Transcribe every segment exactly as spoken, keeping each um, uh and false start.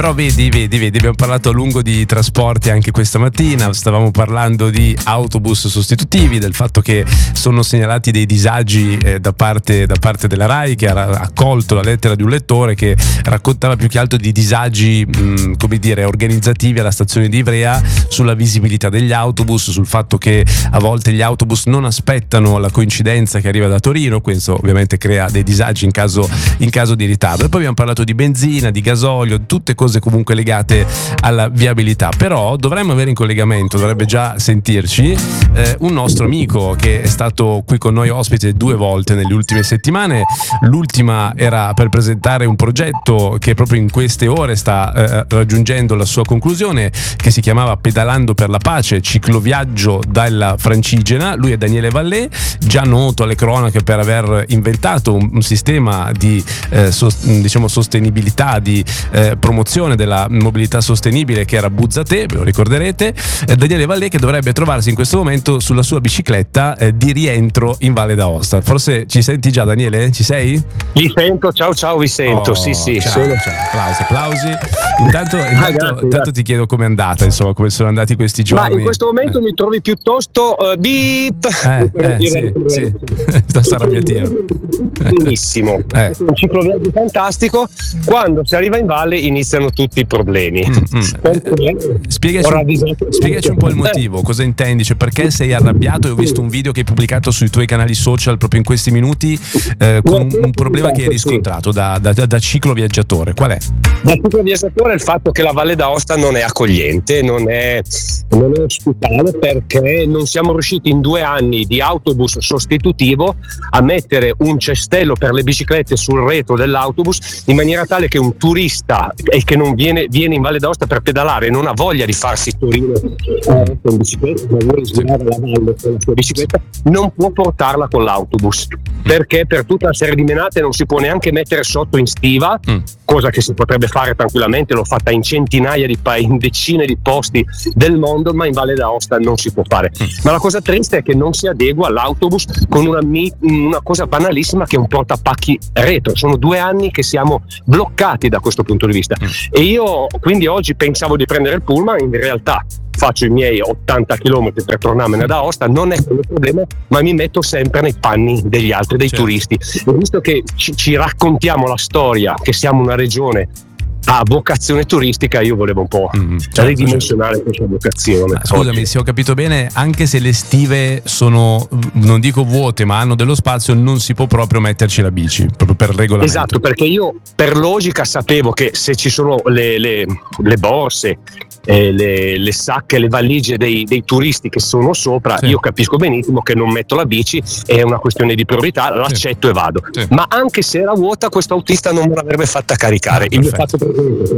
però vedi, vedi, vedi, abbiamo parlato a lungo di trasporti anche questa mattina, stavamo parlando di autobus sostitutivi, del fatto che sono segnalati dei disagi eh, da parte, da parte della RAI, che ha accolto la lettera di un lettore che raccontava più che altro di disagi mh, come dire organizzativi alla stazione di Ivrea, sulla visibilità degli autobus, sul fatto che a volte gli autobus non aspettano la coincidenza che arriva da Torino, questo ovviamente crea dei disagi in caso, in caso di ritardo. E poi abbiamo parlato di benzina, di gasolio, tutte cose comunque legate alla viabilità. Però dovremmo avere in collegamento, dovrebbe già sentirci eh, un nostro amico che è stato qui con noi ospite due volte nelle ultime settimane. L'ultima era per presentare un progetto che proprio in queste ore sta eh, raggiungendo la sua conclusione, che si chiamava Pedalando per la Pace, cicloviaggio dalla Francigena. Lui è Daniele Vallée, già noto alle cronache per aver inventato un, un sistema di eh, sost- diciamo sostenibilità, di eh, promozione della mobilità sostenibile, che era Buzzate, ve lo ricorderete. eh, Daniele Vallée, che dovrebbe trovarsi in questo momento sulla sua bicicletta eh, di rientro in Valle d'Aosta. Forse ci senti già, Daniele? Ci sei? Vi sento, ciao ciao, vi sento. Oh, sì sì, ciao, sono... ciao. Applausi, applausi. Intanto, intanto, ah, intanto ti chiedo com'è andata, insomma, come sono andati questi giorni. Ma in questo momento eh. mi trovi piuttosto uh, beep eh, eh, sì, sì. Sto arrabbiatino. Benissimo, eh. un cicloviaggio fantastico. Quando si arriva in valle iniziano tutti i problemi. mm, mm. spiegaci, un, spiegaci un po' il motivo, cosa intendi, cioè perché sei arrabbiato. Io ho visto un video che hai pubblicato sui tuoi canali social proprio in questi minuti eh, con un, un problema che hai riscontrato da, da, da cicloviaggiatore. Qual è? Da cicloviaggiatore è il fatto che la Valle d'Aosta non è accogliente, non è, non è ospitale, perché non siamo riusciti in due anni di autobus sostitutivo a mettere un cestello per le biciclette sul retro dell'autobus, in maniera tale che un turista e che non viene, viene in Valle d'Aosta per pedalare, non ha voglia di farsi Torino eh, con bicicletta, ma vuole girare la valle con la sua bicicletta, non può portarla con l'autobus, perché per tutta la serie di menate non si può neanche mettere sotto in stiva, mm. cosa che si potrebbe fare tranquillamente, l'ho fatta in centinaia di paesi, in decine di posti del mondo, ma in Valle d'Aosta non si può fare. Mm. Ma la cosa triste è che non si adegua all'autobus con una, una cosa banalissima che è un portapacchi retro. Sono due anni che siamo bloccati da questo punto di vista. Mm. E io quindi oggi pensavo di prendere il pullman, in realtà faccio i miei ottanta chilometri per tornarmene ad Aosta, non è quello il problema, ma mi metto sempre nei panni degli altri, dei certo. turisti. E visto che ci, ci raccontiamo la storia che siamo una regione a vocazione turistica, io volevo un po' mm, certo, ridimensionare certo. questa vocazione. Ma scusami, oggi. Se ho capito bene, anche se le stive sono, non dico vuote, ma hanno dello spazio, non si può proprio metterci la bici, proprio per regolamento. Esatto, perché io per logica sapevo che se ci sono le, le, le borse, eh, le, le sacche, le valigie dei, dei turisti che sono sopra, sì. io capisco benissimo che non metto la bici, è una questione di priorità, l'accetto sì. e vado. Sì. Ma anche se era vuota, questo autista non me l'avrebbe fatta caricare. Ah, il fatto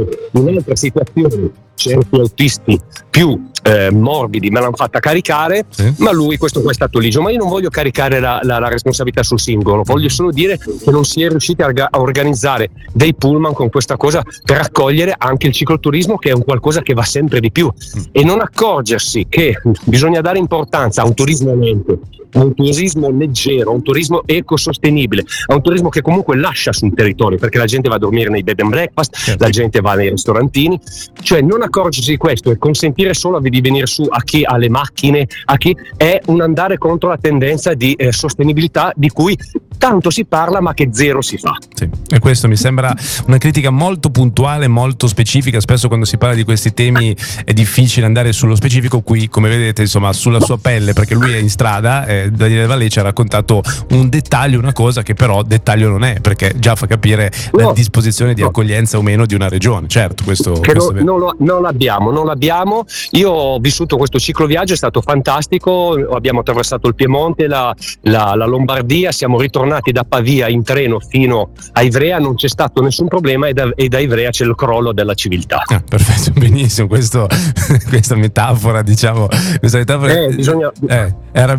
in altre situazioni certi autisti più eh, morbidi me l'hanno fatta caricare, sì. ma lui questo qua è stato ligio. Ma io non voglio caricare la, la, la responsabilità sul singolo, voglio solo dire che non si è riusciti a, a organizzare dei pullman con questa cosa per accogliere anche il cicloturismo, che è un qualcosa che va sempre di più, mm. e non accorgersi che bisogna dare importanza a un turismo lento, a un turismo leggero, a un turismo ecosostenibile, a un turismo che comunque lascia sul territorio, perché la gente va a dormire nei bed and breakfast, certo. la gente va nei ristorantini, cioè non accorgersi di questo e consentire solo di venire su a chi ha le macchine, a chi è un andare contro la tendenza di eh, sostenibilità di cui tanto si parla ma che zero si fa. Sì. E questo mi sembra una critica molto puntuale, molto specifica. Spesso quando si parla di questi temi è difficile andare sullo specifico. Qui, come vedete, insomma, sulla sua pelle, perché lui è in strada, eh, Daniele Vallée ci ha raccontato un dettaglio, una cosa che però dettaglio non è, perché già fa capire no. la disposizione di accoglienza o meno di una regione. Certo, questo, che questo non, non, lo, non l'abbiamo, non l'abbiamo. Io ho vissuto questo cicloviaggio, è stato fantastico, abbiamo attraversato il Piemonte, la, la, la Lombardia, siamo ritornati da Pavia in treno fino a Ivrea, non c'è stato nessun problema, e da, e da Ivrea c'è il crollo della civiltà. Ah, perfetto, benissimo, questo, questa metafora, diciamo, questa metafora eh, bisogna, eh, è arrabbiato. I,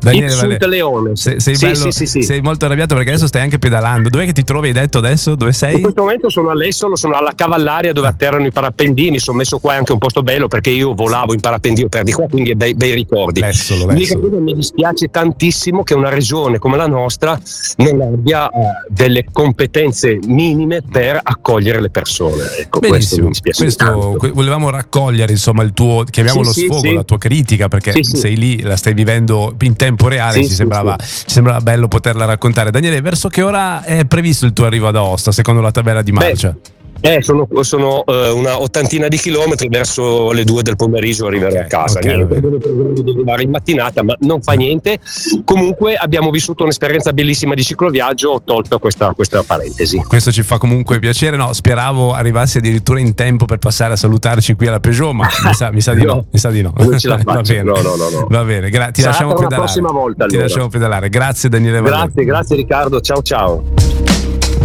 Daniele Valle, Leone. Sei, sei, sì, bello, sì, sì, sì. sei molto arrabbiato perché adesso stai anche pedalando. Dov'è che ti trovi? Hai detto adesso? Dove sei? In questo momento sono all'Essolo, sono alla Cavallaria dove atterrano i parapendini. Sono messo qua, è anche un posto bello perché io volavo in parapendino per di qua, quindi bei, bei ricordi. L'Essolo, l'Essolo. Mi dispiace tantissimo che una regione come la nostra non abbia uh, delle competenze minime per accogliere le persone. Ecco, benissimo, questo, questo que- volevamo raccogliere insomma il tuo, chiamiamolo sì, sfogo, sì, la tua critica, perché sì, sì. sei lì, la stai vivendo in tempo reale, sì, ci, sì, sembrava, sì. ci sembrava bello poterla raccontare. Daniele, verso che ora è previsto il tuo arrivo ad Aosta secondo la tabella di marcia? Beh, Eh, sono, sono uh, una ottantina di chilometri, verso le due del pomeriggio arriverò okay, a casa. Okay, niente, devo arrivare in mattinata, ma non fa niente. Comunque abbiamo vissuto un'esperienza bellissima di cicloviaggio, ho tolto questa, questa parentesi. Questo ci fa comunque piacere, no? Speravo arrivassi addirittura in tempo per passare a salutarci qui alla Peugeot, ma mi sa, mi sa di no, no, mi sa di no. Non ce la faccio. Va bene, no, no, no, no. Va bene, gra- ti Sarà lasciamo per pedalare. La prossima volta, ti allora. lasciamo pedalare. Grazie Daniele Valle. Grazie, grazie Riccardo, ciao ciao.